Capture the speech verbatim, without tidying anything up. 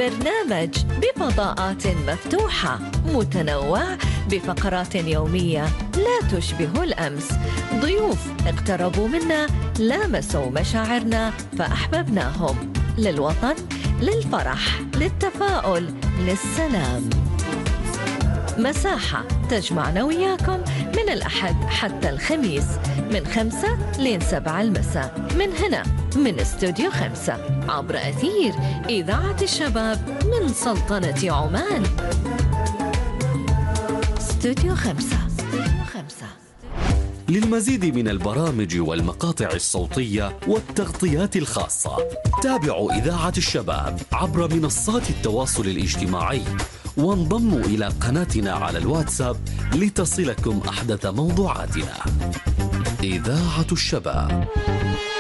برنامج بفضاءات مفتوحة متنوع بفقرات يومية لا تشبه الأمس. ضيوف اقتربوا منا، لامسوا مشاعرنا فأحببناهم. للوطن، للفرح، للتفاؤل، للسلام. مساحة تجمعنا وياكم من الأحد حتى الخميس من خمسة لين سبعة المساء، من هنا من استوديو خمسة عبر أثير إذاعة الشباب من سلطنة عمان. استوديو خمسة. استوديو خمسة. للمزيد من البرامج والمقاطع الصوتية والتغطيات الخاصة تابعوا إذاعة الشباب عبر منصات التواصل الاجتماعي، وانضموا إلى قناتنا على الواتساب لتصلكم أحدث موضوعاتنا. إذاعة الشباب.